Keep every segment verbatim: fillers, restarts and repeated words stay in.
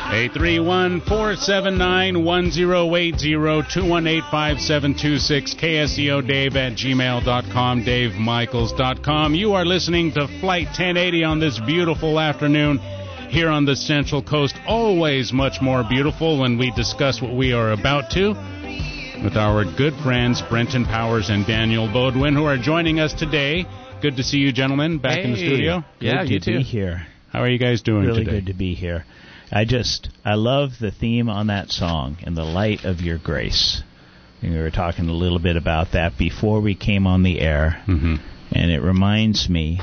eight three one, four seven nine, one zero eight zero, two one eight, five seven two six, K S E O Dave at gmail dot com, Dave Michaels dot com. You are listening to Flight ten eighty on this beautiful afternoon here on the Central Coast. Always much more beautiful when we discuss what we are about to with our good friends Brenton Powers and Daniel Bodwin, who are joining us today. Good to see you, gentlemen, back hey. in the studio. Yeah, good you to too. be here. How are you guys doing really today? Really good to be here. I just, I love the theme on that song, In the Light of Your Grace. And we were talking a little bit about that before we came on the air, mm-hmm. and it reminds me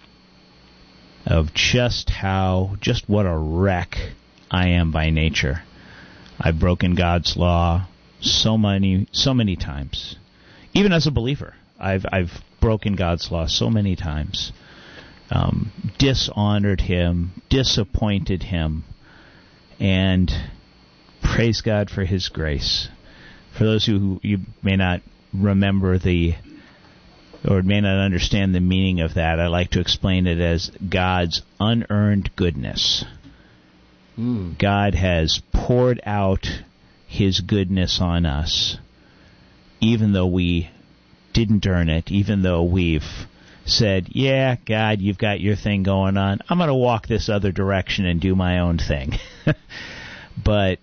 of just how, just what a wreck I am by nature. I've broken God's law so many, so many times. Even as a believer, I've, I've broken God's law so many times. Um, dishonored Him, disappointed Him, and praise God for His grace. For those who you may not remember the, or may not understand the meaning of that, I like to explain it as God's unearned goodness. Mm. God has poured out His goodness on us, even though we didn't earn it, even though we've said, yeah, God, you've got your thing going on. I'm going to walk this other direction and do my own thing. But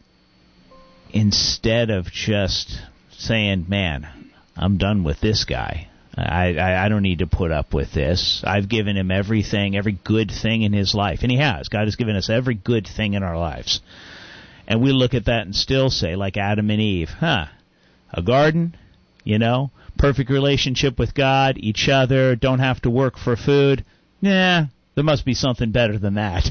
instead of just saying, man, I'm done with this guy. I, I, I don't need to put up with this. I've given him everything, every good thing in his life. And He has. God has given us every good thing in our lives. And we look at that and still say, like Adam and Eve, huh, a garden, you know, perfect relationship with God, each other, don't have to work for food. Nah, there must be something better than that.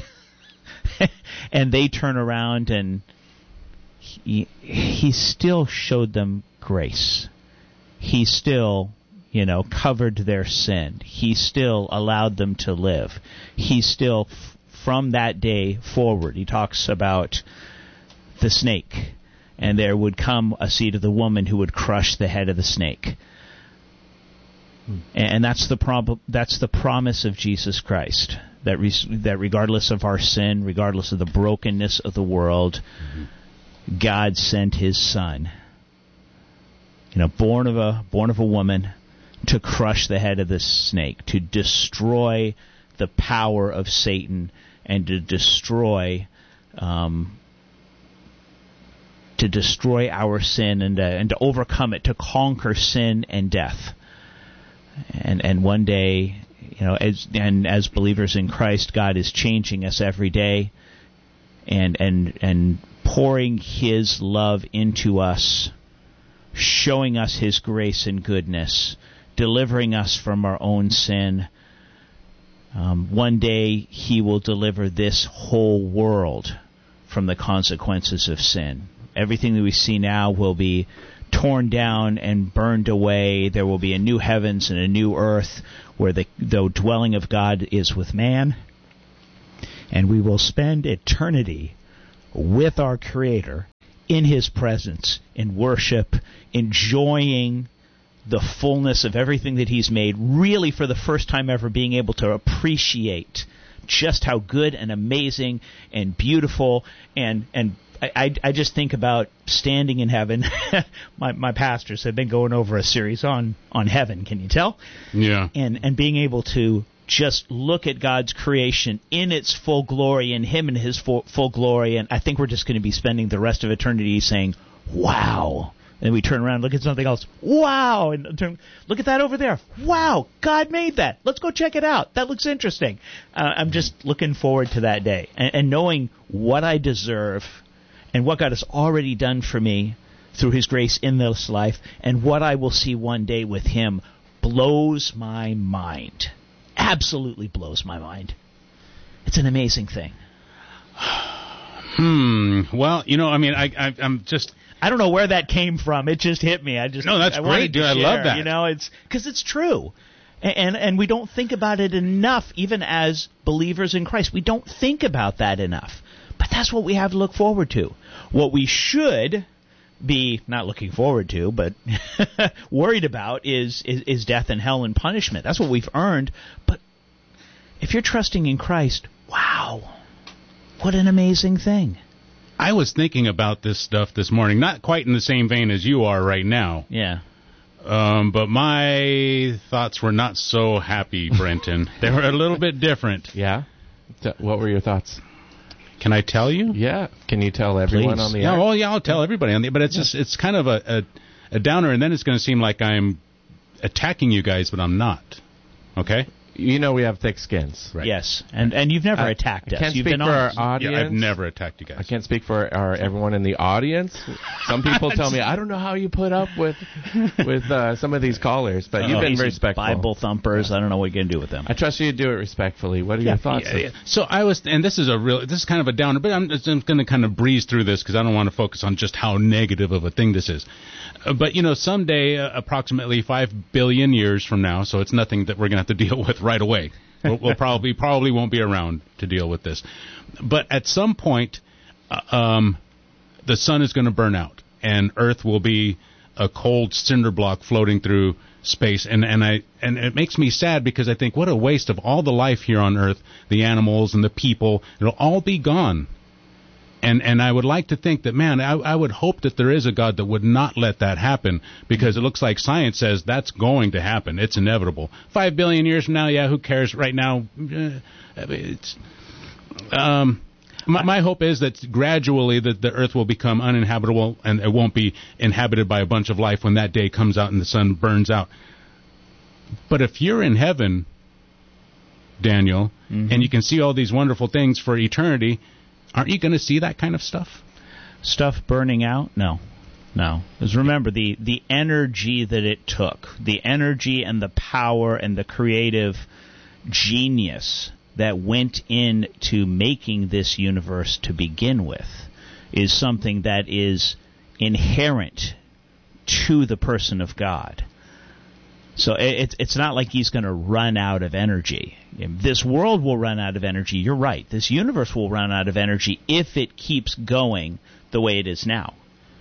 And they turn around and he, he still showed them grace. He still, you know, covered their sin. He still allowed them to live. He still, f- from that day forward, He talks about the snake, and there would come a seed of the woman who would crush the head of the snake. Hmm. And that's the prob- that's the promise of Jesus Christ, that re- that regardless of our sin, regardless of the brokenness of the world, mm-hmm. God sent His Son, you know, born of a born of a woman, to crush the head of the snake, to destroy the power of Satan, and to destroy um, to destroy our sin and to, and to overcome it, to conquer sin and death. And and one day, you know, as and as believers in Christ, God is changing us every day, and and and pouring His love into us, showing us His grace and goodness, delivering us from our own sin. Um, one day He will deliver this whole world from the consequences of sin. Everything that we see now will be torn down and burned away. There will be a new heavens and a new earth where the, the dwelling of God is with man. And we will spend eternity with our Creator in His presence, in worship, enjoying the fullness of everything that He's made, really for the first time ever being able to appreciate just how good and amazing and beautiful and and I, I just think about standing in heaven. my my pastors have been going over a series on, on heaven, can you tell? Yeah. And and being able to just look at God's creation in its full glory and Him in His full, full glory, and I think we're just going to be spending the rest of eternity saying, wow. And we turn around and look at something else. Wow! And turn, look at that over there. Wow! God made that. Let's go check it out. That looks interesting. Uh, I'm just looking forward to that day. And, and knowing what I deserve and what God has already done for me through His grace in this life and what I will see one day with Him blows my mind. Absolutely blows my mind. It's an amazing thing. Hmm. Well, you know, I mean, I, I, I'm just... I don't know where that came from. It just hit me. I just no, that's I great, dude. Share, I love that. You know, it's because it's true, and, and and we don't think about it enough. Even as believers in Christ, we don't think about that enough. But that's what we have to look forward to. What we should be not looking forward to, but worried about is, is is death and hell and punishment. That's what we've earned. But if you're trusting in Christ, wow, what an amazing thing. I was thinking about this stuff this morning, not quite in the same vein as you are right now. Yeah. Um, but my thoughts were not so happy, Brenton. They were a little bit different. Yeah? T- what were your thoughts? Can I tell you? Yeah. Can you tell everyone Please. on the Yeah, air? well, yeah, I'll tell everybody on the but it's yeah. just it's kind of a, a, a downer, and then it's going to seem like I'm attacking you guys, but I'm not. Okay? You know we have thick skins. Right. Yes, and and you've never I, attacked I us. can't You've speak been for honest. our audience. Yeah, I've never attacked you guys. I can't speak for our everyone in the audience. Some people tell me, I don't know how you put up with with uh, some of these callers, but you've oh, been very respectful. Bible thumpers. I don't know what you're going to do with them. I trust you to do it respectfully. What are yeah, your thoughts? Yeah, yeah. So I was, and this is a real, this is kind of a downer, but I'm, I'm going to kind of breeze through this because I don't want to focus on just how negative of a thing this is. Uh, but, you know, someday, uh, approximately five billion years from now, so it's nothing that we're going to have to deal with right away. We'll, we'll probably probably won't be around to deal with this. But at some point, uh, um, the sun is going to burn out, and Earth will be a cold cinder block floating through space. And, and I and it makes me sad because I think what a waste of all the life here on Earth, the animals and the people. It'll all be gone. And and I would like to think that, man, I, I would hope that there is a God that would not let that happen, because it looks like science says that's going to happen. It's inevitable. Five billion years from now, yeah, who cares? Right now, uh, it's um, my, my hope is that gradually that the Earth will become uninhabitable and it won't be inhabited by a bunch of life when that day comes out and the sun burns out. But if you're in heaven, Daniel, mm-hmm. and you can see all these wonderful things for eternity, aren't you going to see that kind of stuff? Stuff burning out? No. No. Because remember, the, the energy that it took, the energy and the power and the creative genius that went into making this universe to begin with is something that is inherent to the person of God. So it's it's not like he's going to run out of energy. This world will run out of energy. You're right. This universe will run out of energy if it keeps going the way it is now.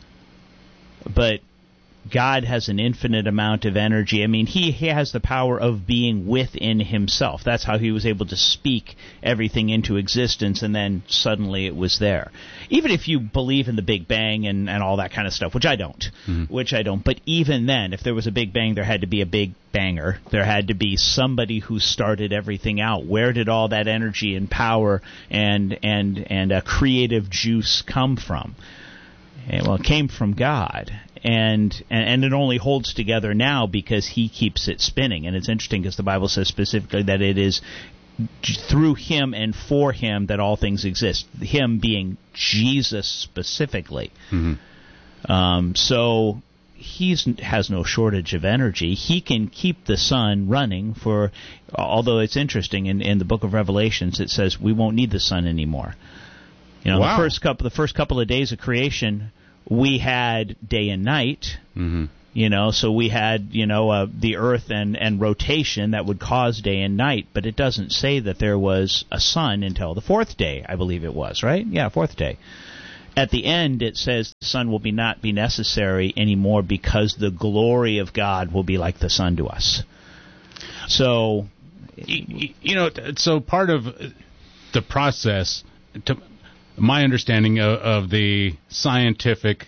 But God has an infinite amount of energy. I mean, he, he has the power of being within himself. That's how he was able to speak everything into existence, and then suddenly it was there. Even if you believe in the Big Bang and, and all that kind of stuff, which I don't, mm-hmm. which I don't. But even then, if there was a Big Bang, there had to be a Big Banger. There had to be somebody who started everything out. Where did all that energy and power and and and a creative juice come from? And, well, it came from God. And, and and it only holds together now because he keeps it spinning. And it's interesting because the Bible says specifically that it is through him and for him that all things exist. Him being Jesus specifically. Mm-hmm. Um, so he has no shortage of energy. He can keep the sun running for, although it's interesting, in, in the book of Revelations it says we won't need the sun anymore. You know, wow. the first couple, the first couple of days of creation, we had day and night, mm-hmm. you know, so we had, you know, uh, the earth and, and rotation that would cause day and night, but it doesn't say that there was a sun until the fourth day, I believe it was, right? Yeah, fourth day. At the end, it says the sun will be not be necessary anymore because the glory of God will be like the sun to us. So, you, you know, so part of the process, to my understanding of, of the scientific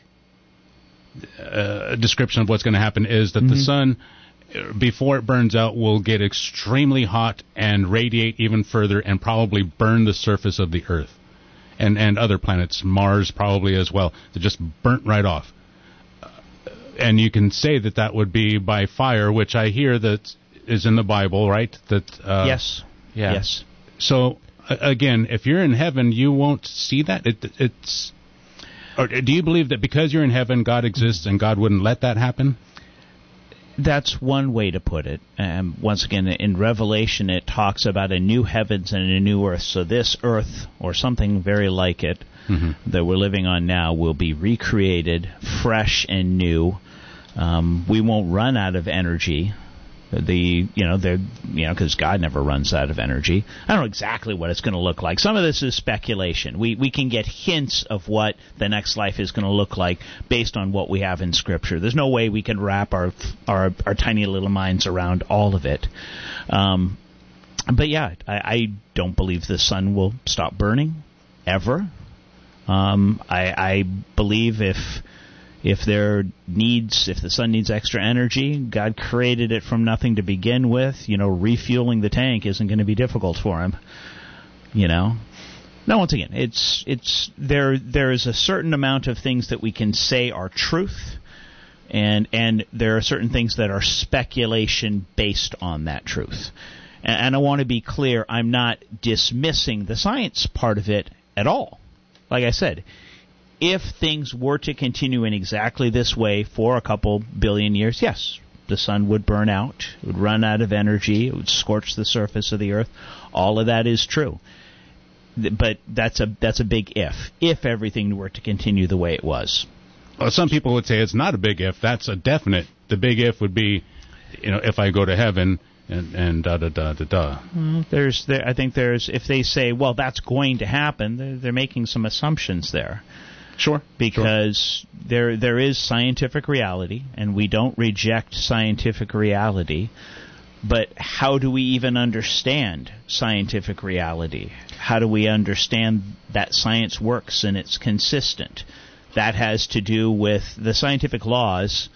uh, description of what's going to happen is that mm-hmm. the sun, before it burns out, will get extremely hot and radiate even further and probably burn the surface of the Earth and, and other planets, Mars probably as well. They're just burnt right off. Uh, and you can say that that would be by fire, which I hear that is in the Bible, right? That uh, Yes. Yeah. Yes. So, again, if you're in heaven, you won't see that. It, it's. Or do you believe that because you're in heaven, God exists and God wouldn't let that happen? That's one way to put it. Um, once again, in Revelation, it talks about a new heavens and a new earth. So this earth, or something very like it, mm-hmm. that we're living on now, will be recreated, fresh and new. Um, we won't run out of energy. The you know they're you know because God never runs out of energy. I don't know exactly what it's going to look like. Some of this is speculation. We we can get hints of what the next life is going to look like based on what we have in Scripture. There's no way we can wrap our our, our tiny little minds around all of it. Um, but yeah, I, I don't believe the sun will stop burning ever. Um, I, I believe if if there needs, if the sun needs extra energy, God created it from nothing to begin with. You know, refueling the tank isn't going to be difficult for him. You know. Now, once again, it's it's there. There is a certain amount of things that we can say are truth, and and there are certain things that are speculation based on that truth. And, and I want to be clear: I'm not dismissing the science part of it at all. Like I said, if things were to continue in exactly this way for a couple billion years, yes, the sun would burn out, it would run out of energy, it would scorch the surface of the earth. All of that is true. But that's a that's a big if, if everything were to continue the way it was. Well, some people would say it's not a big if. That's a definite. The big if would be, you know, if I go to heaven and, and da da da da da. Well, there's there, I think there's if they say, well, that's going to happen, they're, they're making some assumptions there. Sure. Because sure. there there is scientific reality, and we don't reject scientific reality. But how do we even understand scientific reality? How do we understand that science works and it's consistent? That has to do with the scientific laws,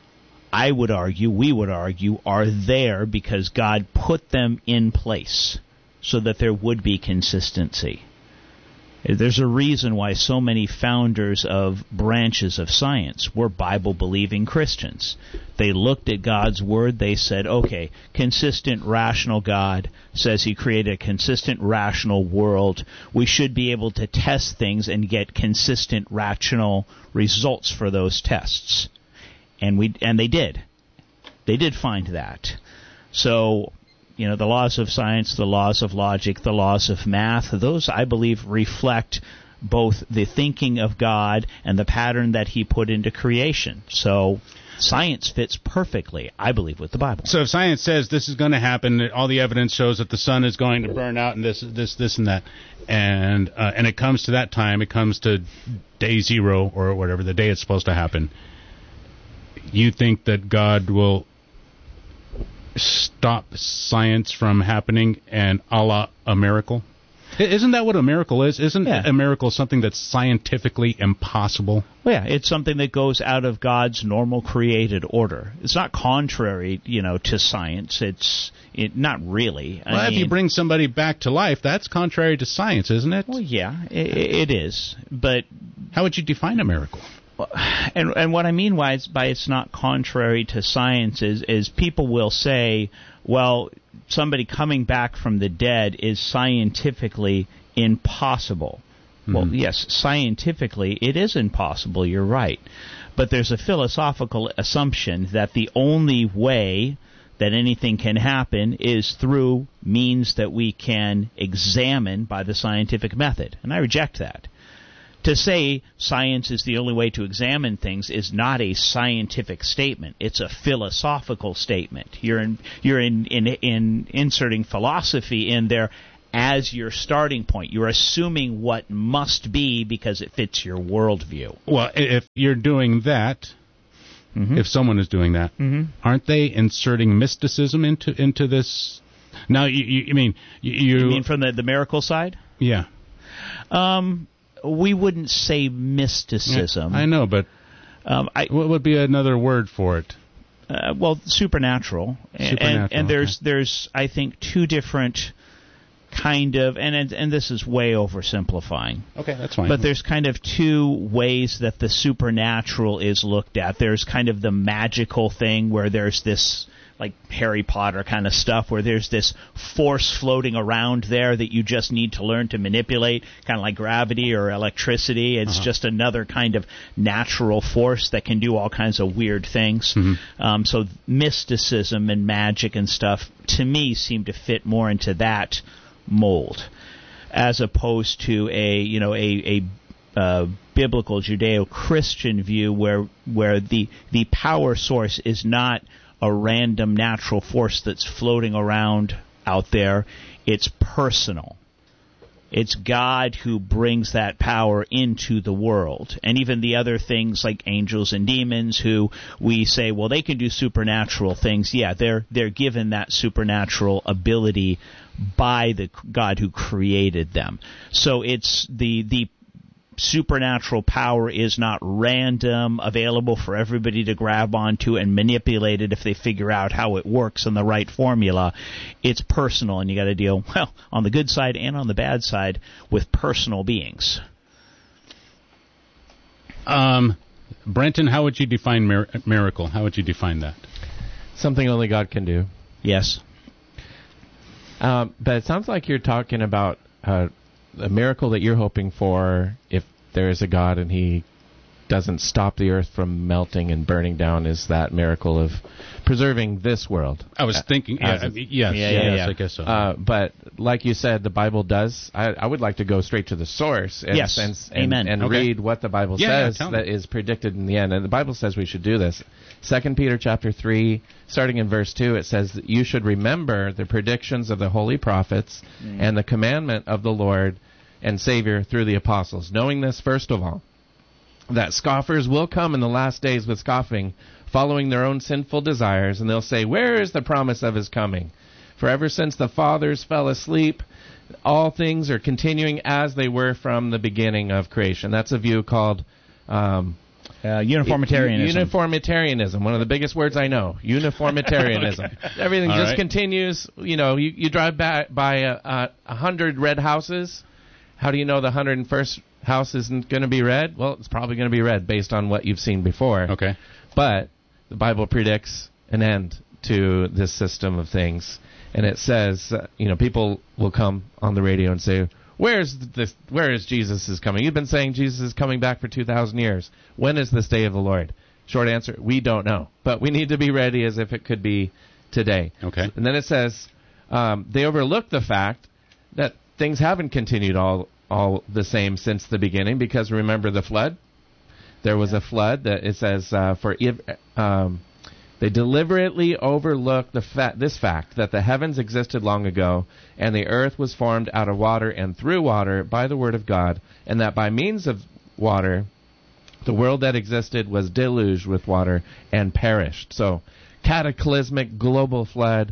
I would argue, we would argue, are there because God put them in place so that there would be consistency. There's a reason why so many founders of branches of science were Bible-believing Christians. They looked at God's Word, they said, okay, consistent, rational God says He created a consistent, rational world. We should be able to test things and get consistent, rational results for those tests. And we and they did. They did find that. So, you know, the laws of science, the laws of logic, the laws of math, those, I believe, reflect both the thinking of God and the pattern that He put into creation. So science fits perfectly, I believe, with the Bible. So if science says this is going to happen, all the evidence shows that the sun is going to burn out and this, this, this, and that, and uh, and it comes to that time, it comes to day zero or whatever, the day it's supposed to happen, you think that God will stop science from happening and a la a miracle? Isn't that what a miracle is? Isn't yeah. a miracle something that's scientifically impossible? Well, yeah, it's something that goes out of God's normal created order. It's not contrary, you know, to science. It's it, not really. Well, I if mean, you bring somebody back to life, that's contrary to science, isn't it? Well, yeah, it, it is. But how would you define a miracle? And and what I mean by it's, by it's not contrary to science is, is people will say, well, somebody coming back from the dead is scientifically impossible. Mm-hmm. Well, yes, scientifically it is impossible, you're right. But there's a philosophical assumption that the only way that anything can happen is through means that we can examine by the scientific method. And I reject that. To say science is the only way to examine things is not a scientific statement. It's a philosophical statement. You're in, you're in, in, in inserting philosophy in there as your starting point. You're assuming what must be because it fits your worldview. Well, if you're doing that, mm-hmm. if someone is doing that, mm-hmm. aren't they inserting mysticism into into this? Now, you, you, you mean you, you mean from the, the miracle side? Yeah. Um. We wouldn't say mysticism. I know, but um, I, what would be another word for it? Uh, well, supernatural. Supernatural. And, and there's, okay. there's, I think, two different kind of, and, and and this is way oversimplifying. Okay, that's fine. But there's kind of two ways that the supernatural is looked at. There's kind of the magical thing where there's this, like Harry Potter kind of stuff, where there's this force floating around there that you just need to learn to manipulate, kind of like gravity or electricity. It's uh-huh. just another kind of natural force that can do all kinds of weird things. Mm-hmm. Um, so mysticism and magic and stuff, to me, seem to fit more into that mold, as opposed to a, you know, a, a uh, biblical Judeo-Christian view where where the the power source is not a random natural force that's floating around out there. It's personal. It's God who brings that power into the world. And even the other things like angels and demons who we say, well, they can do supernatural things. Yeah, they're they're given that supernatural ability by the God who created them. So it's the the supernatural power is not random, available for everybody to grab onto and manipulate it if they figure out how it works in the right formula. It's personal, and you got to deal, well, on the good side and on the bad side with personal beings. Um, Brenton, how would you define mir- miracle? How would you define that? Something only God can do. Yes. Um, but it sounds like you're talking about uh, a miracle that you're hoping for if there is a God and he doesn't stop the earth from melting and burning down, is that miracle of preserving this world. I was thinking, yeah, I mean, yes, yeah, yes, yeah, yeah. I guess so. Uh, but like you said, the Bible does. I, I would like to go straight to the source and, Yes. and, and, Amen. and Okay. read what the Bible Yeah, yeah, says tell me. that is predicted in the end. And the Bible says we should do this. Second Peter chapter three, starting in verse two, it says that you should remember the predictions of the holy prophets Mm. and the commandment of the Lord and Savior through the apostles. Knowing this, first of all, that scoffers will come in the last days with scoffing, following their own sinful desires, and they'll say, where is the promise of his coming? For ever since the fathers fell asleep, all things are continuing as they were from the beginning of creation. That's a view called um, Uh, uniformitarianism. Uniformitarianism, one of the biggest words I know. Uniformitarianism. Okay. Everything All just right. continues. continues. You know, you, you drive by, by a, a, a hundred red houses. How do you know the hundred and first house isn't going to be red? Well, it's probably going to be red based on what you've seen before. Okay. But the Bible predicts an end to this system of things, and it says, uh, you know, people will come on the radio and say, "Where's this? Where is Jesus is coming? You've been saying Jesus is coming back for two thousand years. When is this day of the Lord?" Short answer: we don't know, but we need to be ready as if it could be today. Okay. And then it says um, they overlook the fact that things haven't continued all all the same since the beginning, because remember the flood. There was a flood that it says uh, for if, um, they deliberately overlooked the fa- this fact that the heavens existed long ago, and the earth was formed out of water and through water by the word of God, and that by means of water the world that existed was deluged with water and perished. So, cataclysmic global flood,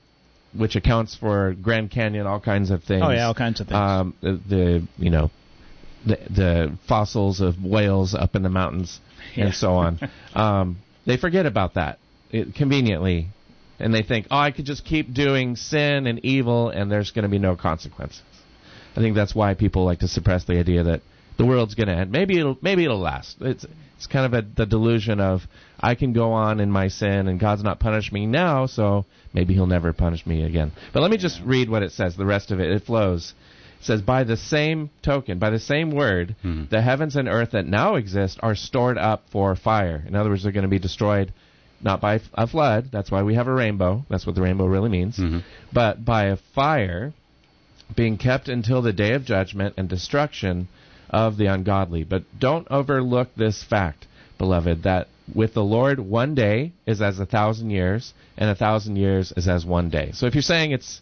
which accounts for Grand Canyon, all kinds of things. Oh, yeah, all kinds of things. Um, the, the you know the the fossils of whales up in the mountains Yeah. and so on. um, they forget about that it, conveniently, and they think, oh, I could just keep doing sin and evil, and there's going to be no consequences. I think that's why people like to suppress the idea that the world's going to end. Maybe it'll maybe it'll last. It's it's kind of a, the delusion of I can go on in my sin and God's not punishing me now, so maybe He'll never punish me again. But let me just read what it says. The rest of it, it flows. It says, by the same token, by the same word, Hmm. the heavens and earth that now exist are stored up for fire. In other words, they're going to be destroyed not by a flood. That's why we have a rainbow. That's what the rainbow really means. Mhm. But by a fire being kept until the day of judgment and destruction of the ungodly. But don't overlook this fact, beloved, that with the Lord one day is as a thousand years, and a thousand years is as one day. So if you're saying it's,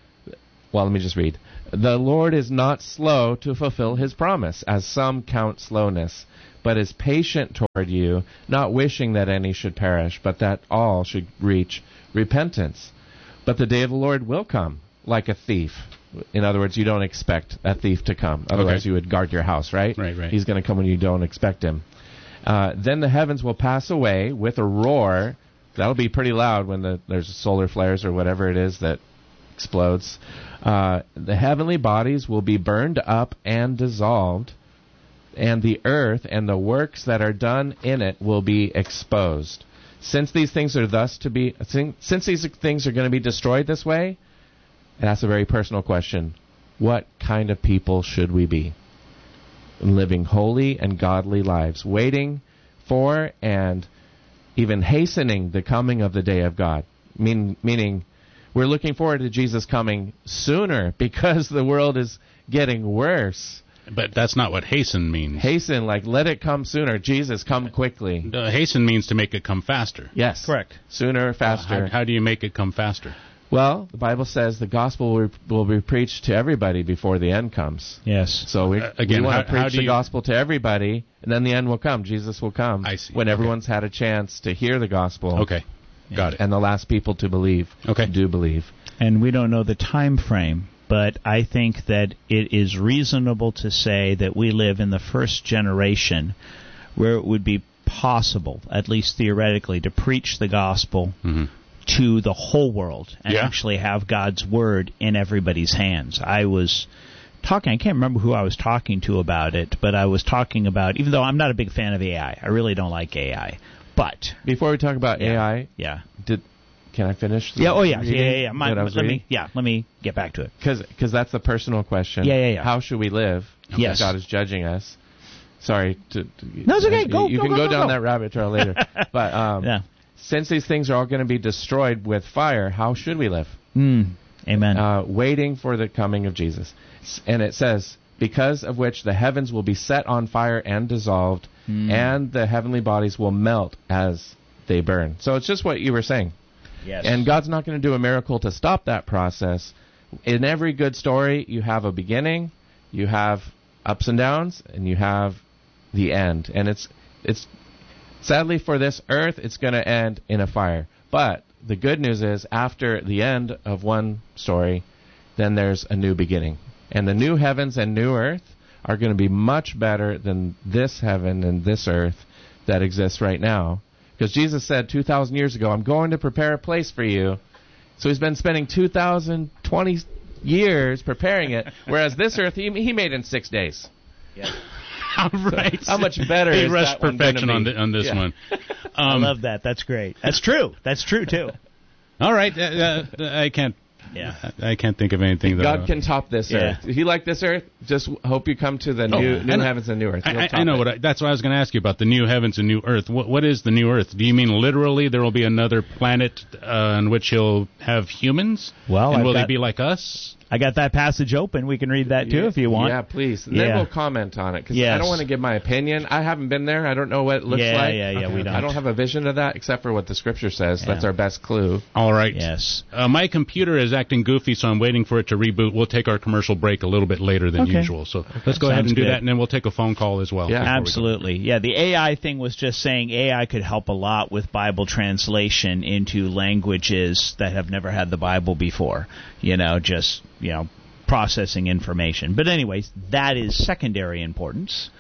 well, let me just read. The Lord is not slow to fulfill His promise, as some count slowness, but is patient toward you, not wishing that any should perish, but that all should reach repentance. But the day of the Lord will come like a thief. In other words, you don't expect a thief to come. Otherwise, Okay. you would guard your house, right? Right, right. He's going to come when you don't expect him. Uh, then the heavens will pass away with a roar. That'll be pretty loud when the, there's solar flares or whatever it is that explodes. Uh, the heavenly bodies will be burned up and dissolved, and the earth and the works that are done in it will be exposed. Since these things are thus to be, since these things are going to be destroyed this way, and that's a very personal question, what kind of people should we be? Living holy and godly lives, waiting for and even hastening the coming of the day of God. Mean, meaning, we're looking forward to Jesus coming sooner because the world is getting worse. But that's not what hasten means. Hasten, like let it come sooner. Jesus, come quickly. Uh, hasten means to make it come faster. Yes. Correct. Sooner, faster. How, how do you make it come faster? Well, the Bible says the gospel will, will be preached to everybody before the end comes. Yes. So we, Uh, again, we want how- to preach how do the you- gospel to everybody, and then the end will come. Jesus will come I see. when Okay. everyone's had a chance to hear the gospel. Okay. Got it. And the last people to believe Okay. do believe. And we don't know the time frame but I think that it is reasonable to say that we live in the first generation where it would be possible, at least theoretically, to preach the gospel mm-hmm. to the whole world and yeah. actually have God's word in everybody's hands. I was talking, I can't remember who I was talking to about it, but I was talking about, even though I'm not a big fan of A I, I really don't like A I, but... Before we talk about yeah, A I, yeah. did... Can I finish? Yeah. Oh, yeah. Yeah. Yeah. yeah. My, let reading? me. Yeah. Let me get back to it. Because that's the personal question. Yeah. Yeah. Yeah. How should we live? Yes. God is judging us. Sorry. To, to, no, it's okay. Go. You, you go, can go, go, go down go. that rabbit trail later. But um, yeah. since these things are all going to be destroyed with fire, how should we live? Mm. Amen. Uh, waiting for the coming of Jesus, and it says, because of which the heavens will be set on fire and dissolved, mm. and the heavenly bodies will melt as they burn. So it's just what you were saying. Yes. And God's not going to do a miracle to stop that process. In every good story, you have a beginning, you have ups and downs, and you have the end. And it's it's sadly for this earth, it's going to end in a fire. But the good news is, after the end of one story, then there's a new beginning. And the new heavens and new earth are going to be much better than this heaven and this earth that exists right now. Because Jesus said two thousand years ago, I'm going to prepare a place for you. So he's been spending two thousand twenty years preparing it, whereas this earth he, he made in six days. Yeah. Right. So how much better he is rushed that one perfection on, be? the, on this yeah. one. Um, I love that. That's great. That's true. That's true, too. All right. Uh, uh, I can't. Yeah, I can't think of anything that God can top this yeah. earth. If you like this earth, just hope you come to the oh, new, new I, heavens and new earth. I, I know it. what. I, that's what I was going to ask you about, the new heavens and new earth. What, what is the new earth? Do you mean literally there will be another planet uh, on which he'll have humans? Well, and I've will got, they be like us? I got that passage open. We can read that too yeah, if you want. Yeah, please. And yeah. then we'll comment on it, because yes. I don't want to give my opinion. I haven't been there. I don't know what it looks yeah, like. Yeah, yeah, yeah. We don't. I don't have a vision of that except for what the Scripture says. Yeah. That's our best clue. All right. Yes. Uh, my computer is acting goofy, so I'm waiting for it to reboot. We'll take our commercial break a little bit later than okay. usual. So okay. let's go Sounds ahead and do good. that, and then we'll take a phone call as well. Yeah, absolutely. Yeah, the A I thing was just saying A I could help a lot with Bible translation into languages that have never had the Bible before. You know, just, you know, processing information. But anyways, that is secondary importance.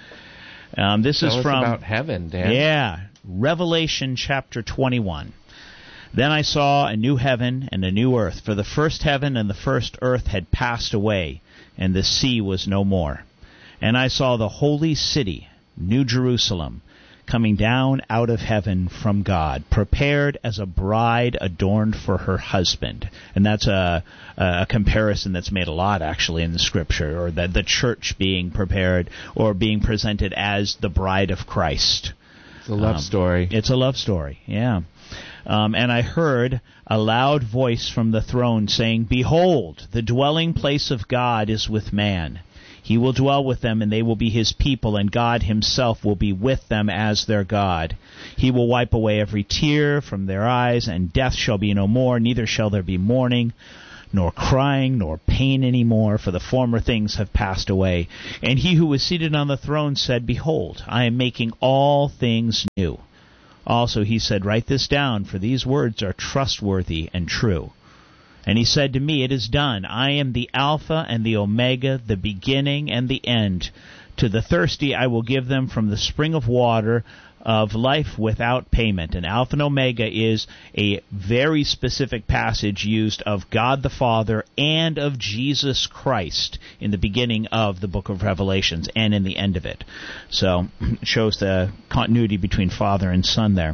Um, this Tell is us from about heaven, Dan. Yeah, Revelation chapter twenty-one. Then I saw a new heaven and a new earth, for the first heaven and the first earth had passed away, and the sea was no more. And I saw the holy city, New Jerusalem, coming down out of heaven from God, prepared as a bride adorned for her husband. And that's a, a comparison that's made a lot, actually, in the Scripture, or that the church being prepared or being presented as the bride of Christ. It's a love um, story. It's a love story, yeah. Um, and I heard a loud voice from the throne saying, Behold, the dwelling place of God is with man. He will dwell with them, and they will be his people, and God himself will be with them as their God. He will wipe away every tear from their eyes, and death shall be no more, neither shall there be mourning, nor crying, nor pain any more, for the former things have passed away. And he who was seated on the throne said, Behold, I am making all things new. Also he said, Write this down, for these words are trustworthy and true. And he said to me, It is done. I am the Alpha and the Omega, the beginning and the end. To the thirsty I will give them from the spring of water of life without payment. And Alpha and Omega is a very specific passage used of God the Father and of Jesus Christ in the beginning of the book of Revelations and in the end of it. So it shows the continuity between Father and Son there.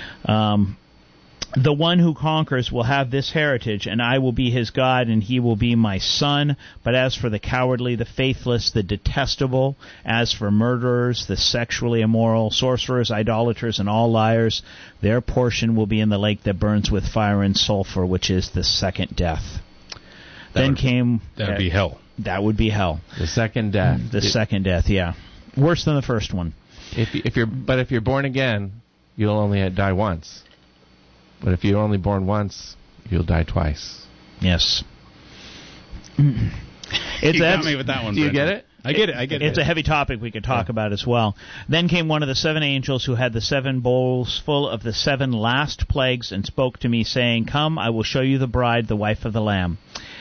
Um The one who conquers will have this heritage, and I will be his God, and he will be my son. But as for the cowardly, the faithless, the detestable, as for murderers, the sexually immoral, sorcerers, idolaters, and all liars, their portion will be in the lake that burns with fire and sulfur, which is the second death. That then would, came... That would uh, be hell. That would be hell. The second death. The it, second death, yeah. Worse than the first one. If, if you're, but if you're born again, you'll only die once. But if you're only born once, you'll die twice. Yes. It's you got me with that one. Do you Brendan. get it? I get it. I get it's it. It's a heavy topic we could talk yeah. about as well. Then came one of the seven angels who had the seven bowls full of the seven last plagues and spoke to me, saying, Come, I will show you the bride, the wife of the Lamb.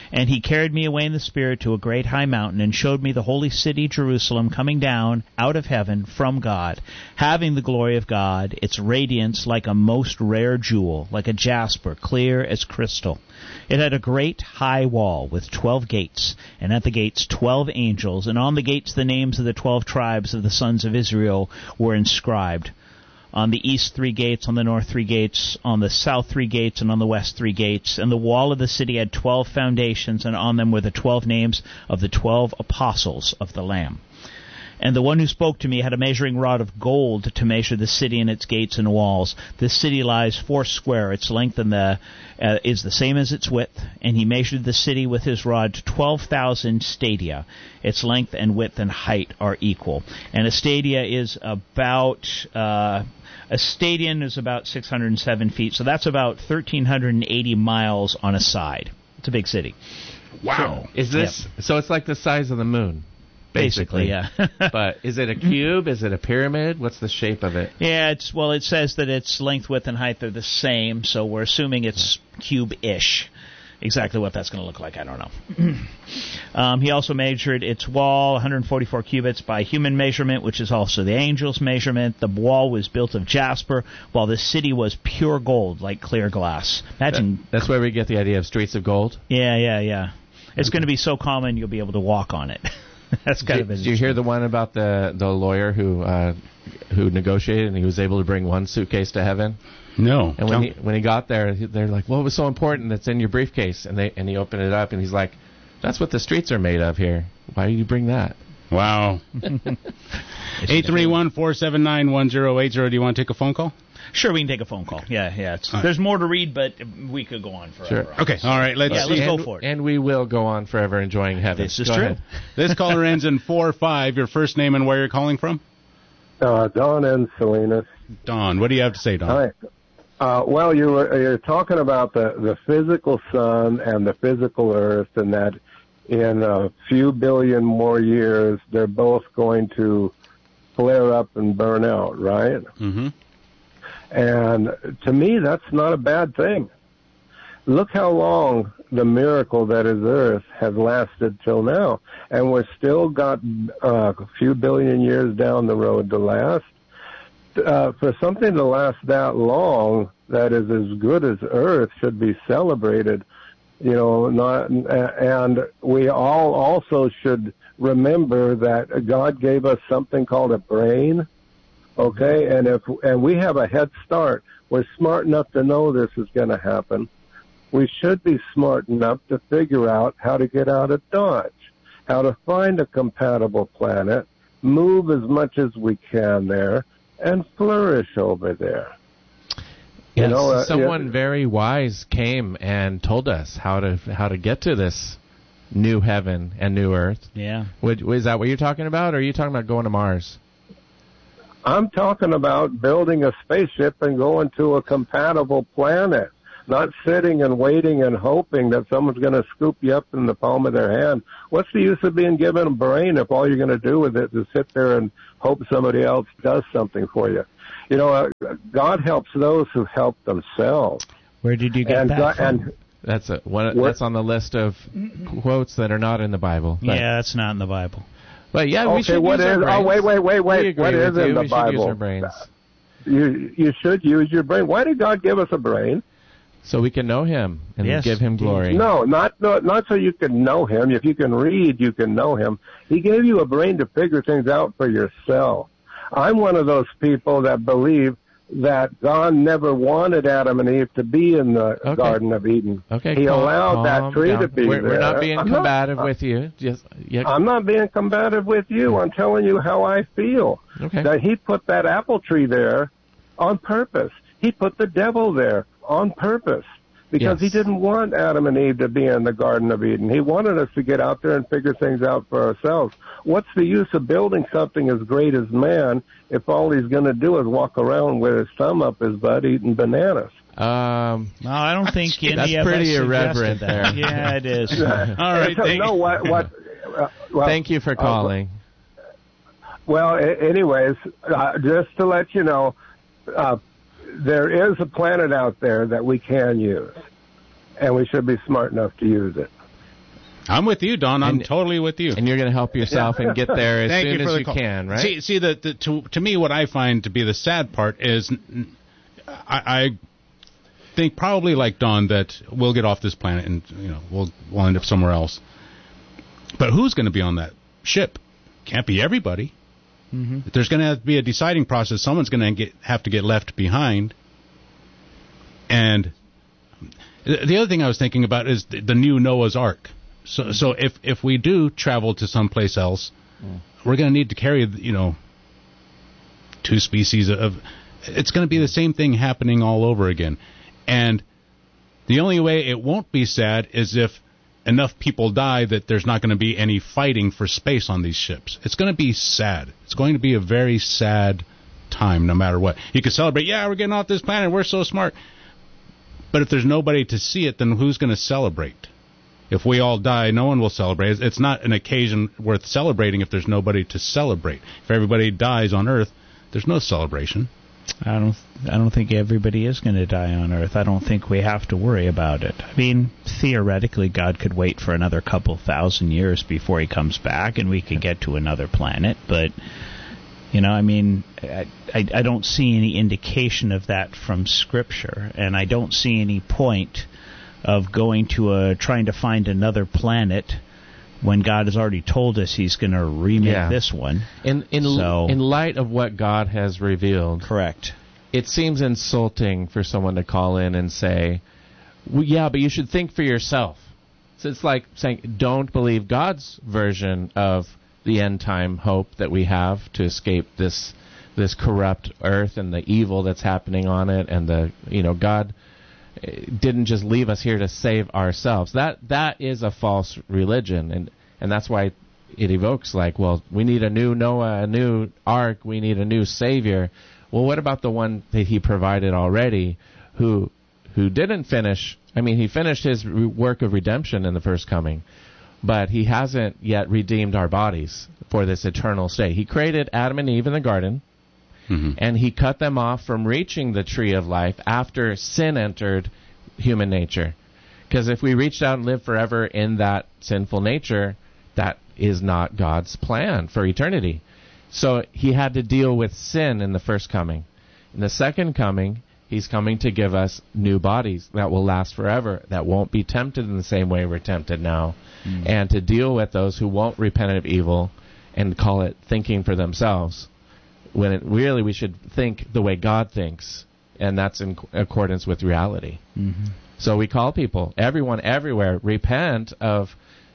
And he carried me away in the Spirit to a great high mountain, and showed me the holy city Jerusalem coming down out of heaven from God, having the glory of God, its radiance like a most rare jewel, like a jasper, clear as crystal. It had a great high wall with twelve gates, and at the gates twelve angels, and on the gates the names of the twelve tribes of the sons of Israel were inscribed. On the east three gates, on the north three gates, on the south three gates, and on the west three gates. And the wall of the city had twelve foundations, and on them were the twelve names of the twelve apostles of the Lamb. And the one who spoke to me had a measuring rod of gold to measure the city and its gates and walls. This city lies four square. Its length and the, uh, is the same as its width. And he measured the city with his rod twelve thousand stadia. Its length and width and height are equal. And a stadia is about... Uh, a stadion is about six hundred seven feet. So that's about one thousand three hundred eighty miles on a side. It's a big city. Wow. Is this... Yep. So it's like the size of the moon. Basically, Basically, yeah. But is it a cube? Is it a pyramid? What's the shape of it? Yeah, it's well, it says that its length, width, and height are the same, so we're assuming it's cube-ish. Exactly what that's going to look like, I don't know. um, he also measured its wall, one hundred forty-four cubits by human measurement, which is also the angel's measurement. The wall was built of jasper, while the city was pure gold, like clear glass. Imagine that, that's where we get the idea of streets of gold? Yeah, yeah, yeah. It's going to be so common you'll be able to walk on it. That's kind did, of did you hear the one about the the lawyer who uh, who negotiated and he was able to bring one suitcase to heaven? No. And when he when he got there, they're like, "What was so important that's in your briefcase?" And they and he opened it up and he's like, "That's what the streets are made of here. Why do you bring that?" Wow. eight three one, four seven nine, one zero eight zero. Do you want to take a phone call? Sure, we can take a phone call. Yeah, yeah. It's, right. There's more to read, but we could go on forever. Sure. Okay, all right. Let's yeah, let's and, go for it. And we will go on forever enjoying heaven. This is go true. Ahead. This caller ends in four five. Your first name and where you're calling from? Uh, Don and Salinas. Don, what do you have to say, Don? Hi. Uh, well, you were you're talking about the, the physical sun and the physical earth, and that in a few billion more years, they're both going to flare up and burn out, right? Mm-hmm. And to me, that's not a bad thing. Look how long the miracle that is Earth has lasted till now. And we're still got uh, a few billion years down the road to last. Uh, for something to last that long, that is as good as Earth, should be celebrated. You know, not, and we all also should remember that God gave us something called a brain. Okay, and if and we have a head start, we're smart enough to know this is going to happen. We should be smart enough to figure out how to get out of Dodge, how to find a compatible planet, move as much as we can there, and flourish over there. Yes, you know, uh, someone it, very wise came and told us how to how to get to this new heaven and new Earth. Yeah, Would, is that what you're talking about, or are you talking about going to Mars? I'm talking about building a spaceship and going to a compatible planet, not sitting and waiting and hoping that someone's going to scoop you up in the palm of their hand. What's the use of being given a brain if all you're going to do with it is sit there and hope somebody else does something for you? You know, uh, God helps those who help themselves. Where did you get and that God, from? And that's a, one, that's on the list of quotes that are not in the Bible. But, yeah, that's not in the Bible. But yeah, okay, we should what use is, our brains. Oh, wait, wait, wait, wait. What is in you. the we Bible? Should use our brains. You, you should use your brain. Why did God give us a brain? So we can know Him and yes. give Him glory. No, not, not not so you can know Him. If you can read, you can know Him. He gave you a brain to figure things out for yourself. I'm one of those people that believe that God never wanted Adam and Eve to be in the okay. Garden of Eden. Okay, he calm, allowed calm that tree down. to be we're, there. We're not being I'm combative not, with you. Just, yeah. I'm not being combative with you. I'm telling you how I feel. Okay. That he put that apple tree there on purpose. He put the devil there on purpose. Because yes. he didn't want Adam and Eve to be in the Garden of Eden. He wanted us to get out there and figure things out for ourselves. What's the use of building something as great as man if all he's going to do is walk around with his thumb up his butt eating bananas? Um, no, I don't think any that's of pretty us irreverent that. there. Yeah, it is. All right. Thank no, what, what, uh, well, thank you for calling. Uh, well, anyways, uh, just to let you know, uh, there is a planet out there that we can use, and we should be smart enough to use it. I'm with you, Don. I'm And- totally with you. And you're going to help yourself and get there as Thank soon you for as the you call. can, right? See, see the, the, to, to me, what I find to be the sad part is I, I think probably like Don that we'll get off this planet and you know we'll, we'll end up somewhere else. But who's going to be on that ship? Can't be everybody. Mm-hmm. There's going to have to be a deciding process. Someone's going to get have to get left behind. And the other thing I was thinking about is the, the new Noah's Ark. So, so if if we do travel to someplace else, mm. we're going to need to carry, you know, two species of. It's going to be the same thing happening all over again, and the only way it won't be sad is if enough people die that there's not going to be any fighting for space on these ships. It's going to be sad. It's going to be a very sad time, no matter what. You can celebrate, yeah, we're getting off this planet, we're so smart. But if there's nobody to see it, then who's going to celebrate? If we all die, no one will celebrate. It's not an occasion worth celebrating if there's nobody to celebrate. If everybody dies on Earth, there's no celebration. I don't. I don't think everybody is going to die on Earth. I don't think we have to worry about it. I mean, theoretically, God could wait for another couple thousand years before He comes back, and we could get to another planet. But you know, I mean, I, I, I don't see any indication of that from Scripture, and I don't see any point of going to a trying to find another planet when God has already told us He's going to remake Yeah. this one. In in So- in light of what God has revealed, Correct. it seems insulting for someone to call in and say, well, yeah, but you should think for yourself. So it's like saying, don't believe God's version of the end time hope that we have to escape this this corrupt earth and the evil that's happening on it, and the you know God eh, didn't just leave us here to save ourselves. That that is a false religion, and and that's why it evokes like, well, we need a new Noah, a new ark, we need a new savior. Well, what about the one that He provided already, who who didn't finish? I mean, He finished His re- work of redemption in the first coming, but He hasn't yet redeemed our bodies for this eternal state. He created Adam and Eve in the garden, mm-hmm. and He cut them off from reaching the tree of life after sin entered human nature. Because if we reached out and lived forever in that sinful nature, that is not God's plan for eternity. So He had to deal with sin in the first coming. In the second coming, He's coming to give us new bodies that will last forever, that won't be tempted in the same way we're tempted now, mm. and to deal with those who won't repent of evil and call it thinking for themselves, when it, really we should think the way God thinks, and that's in accordance with reality. Mm-hmm. So we call people, everyone everywhere, repent of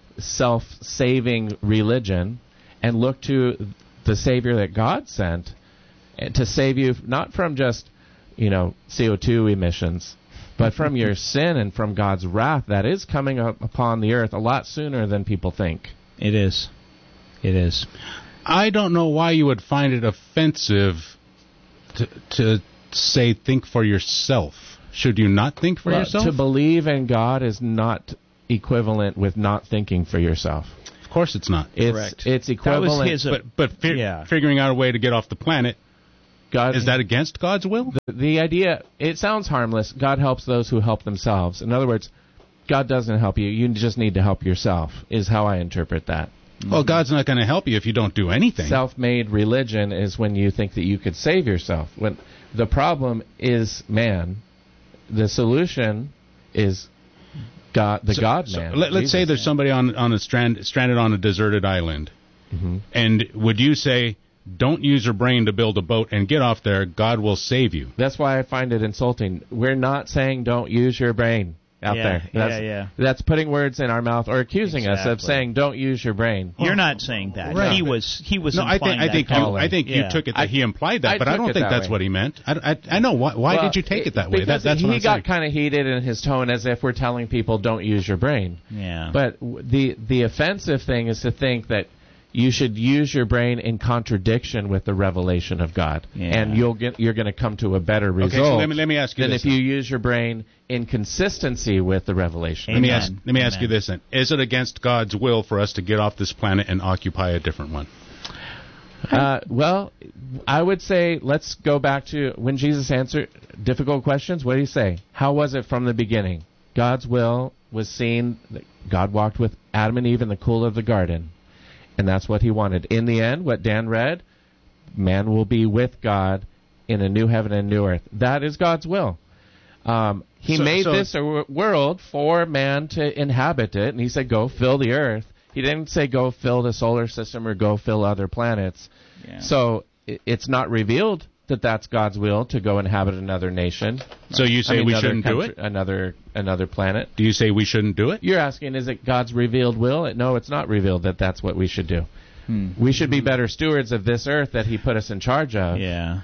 self-saving religion and look to the Savior that God sent to save you not from just, you know, C O two emissions, but from your sin and from God's wrath that is coming up upon the earth a lot sooner than people think. It is. It is. I don't know why you would find it offensive to, to say think for yourself. Should you not think for well, yourself? To believe in God is not equivalent with not thinking for yourself. Of course it's not. It's, Correct. It's equivalent. That was his, uh, but but fi- yeah. figuring out a way to get off the planet, God, is that against God's will? The, the idea, it sounds harmless. God helps those who help themselves. In other words, God doesn't help you. You just need to help yourself, is how I interpret that. Well, God's not going to help you if you don't do anything. Self-made religion is when you think that you could save yourself. When the problem is man, the solution is God, the so, God-man. So let, let's say there's somebody on on a strand stranded on a deserted island, mm-hmm. and would you say, don't use your brain to build a boat and get off there, God will save you? That's why I find it insulting. We're not saying don't use your brain out yeah, there. That's, yeah, yeah. That's putting words in our mouth or accusing exactly. us of saying don't use your brain. You're not saying that. Right. He was. He was. No, I think I think you comment. I think yeah. you took it that I, he implied that, I but I took don't it think that that's way. what he meant. I, I, I know why. Why well, did you take it that way? Because That, that's he what I'm got saying. kind of heated in his tone, as if we're telling people don't use your brain. Yeah. But w- the the offensive thing is to think that you should use your brain in contradiction with the revelation of God, yeah. and you'll get you're going to come to a better result. Okay, so let me let me ask you than this. if you use your brain in consistency with the revelation. Let me Amen. ask let me ask Amen. you this then: is it against God's will for us to get off this planet and occupy a different one? Uh, well, I would say let's go back to when Jesus answered difficult questions. What did He say? How was it from the beginning? God's will was seen. God walked with Adam and Eve in the cool of the garden, and that's what he wanted. In the end, what Dan read, man will be with God in a new heaven and new earth. That is God's will. Um, he So- made so- this a w- world for man to inhabit it, and he said, go fill the earth. He didn't say go fill the solar system or go fill other planets. Yeah. So i- it's not revealed that that's God's will to go inhabit another nation. So you say I mean, we another shouldn't do country- it? Another another planet. Do you say we shouldn't do it? You're asking, is it God's revealed will? No, it's not revealed that that's what we should do. Hmm. We should be better stewards of this earth that he put us in charge of. Yeah.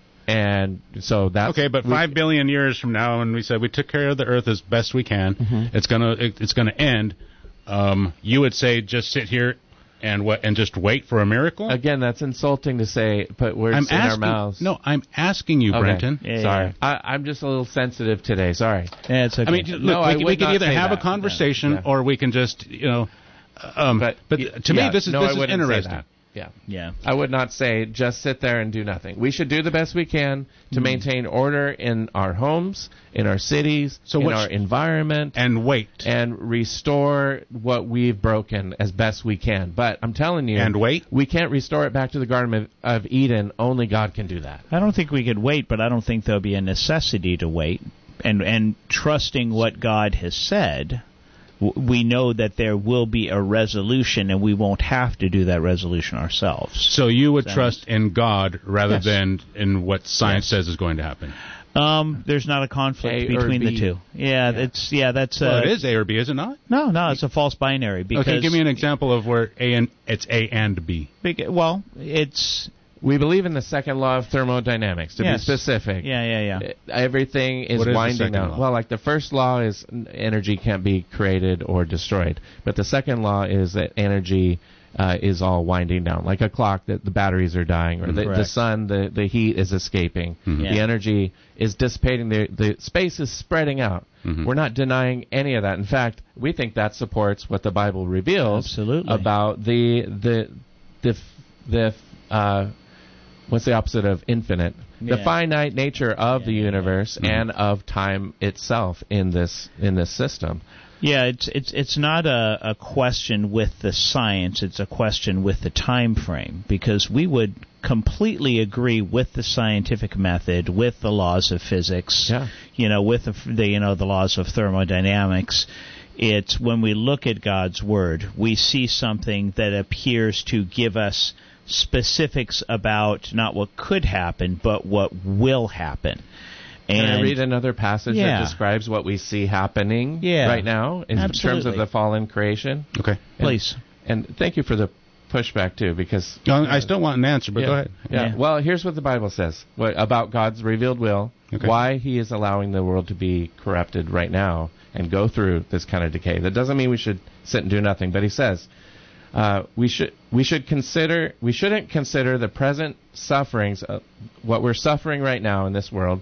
And so that's... Okay, but we- five billion years from now, and we said we took care of the Earth as best we can, Mm-hmm. it's gonna it, it's gonna end. Um, you would say just sit here and what and just wait for a miracle? Again, that's insulting to say, put words I'm in our asking. mouths. No, I'm asking you, Okay. Brenton. Yeah, Sorry. yeah. I, I'm just a little sensitive today. Sorry. Yeah, it's okay. I mean, look, No, I we, can- we would can not either say have a that. conversation Yeah. or we can just, you know. Um, but But, but y- to yeah, me, this is no, this I is wouldn't say interesting. that. Yeah. yeah. I would not say just sit there and do nothing. We should do the best we can to maintain order in our homes, in our cities, So in what our sh- environment, And wait. and restore what we've broken as best we can. But I'm telling you, And wait? we can't restore it back to the Garden of, of Eden. Only God can do that. I don't think we could wait, but I don't think there'll be a necessity to wait. And and trusting what God has said, w- we know that there will be a resolution, and we won't have to do that resolution ourselves. So you would So- trust in God rather Yes. than in what science Yes. says is going to happen. Um, there's not a conflict A or between the B. two. Yeah, it's yeah, that's uh, Well, it is A or B, is it not? no, no, it's a false binary because Okay, give me an example of where A and it's A and B. beca- well, it's We believe in the second law of thermodynamics, to Yes. be specific. yeah, yeah, yeah. Uh, Everything is What is the winding second down. law? Well, like the first law is n- energy can't be created or destroyed, but the second law is that energy uh, is all winding down, like a clock that the batteries are dying, or the, the Correct. sun, the, the heat is escaping, Mhm. Yeah. the energy is dissipating, the the space is spreading out. Mhm. We're not denying any of that. In fact, we think that supports what the Bible reveals Absolutely. about the the the f- the uh, what's the opposite of infinite? The Yeah. finite nature of Yeah, the yeah, yeah. universe Mhm. and of time itself in this in this system. Yeah, it's it's it's not a, a question with the science, it's a question with the time frame, because we would completely agree with the scientific method, with the laws of physics, Yeah. you know, with the, the you know the laws of thermodynamics. It's when we look at God's word, we see something that appears to give us specifics about not what could happen, but what will happen. Can I And read another passage Yeah. that describes what we see happening Yeah. right now in terms Absolutely. of the fallen creation? Okay. please. And thank you for the pushback too, because No, I still want an answer, but yeah, go ahead. Yeah. Yeah. Well, here's what the Bible says what, about God's revealed will, Okay. why He is allowing the world to be corrupted right now and go through this kind of decay. That doesn't mean we should sit and do nothing, but He says uh, we should we should consider we shouldn't consider the present sufferings, uh, what we're suffering right now in this world,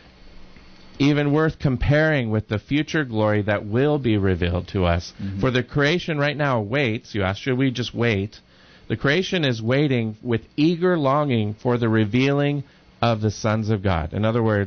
even worth comparing with the future glory that will be revealed to us. Mm-hmm. For the creation right now waits. You ask, should we just wait? The creation is waiting with eager longing for the revealing of the sons of God. In other words,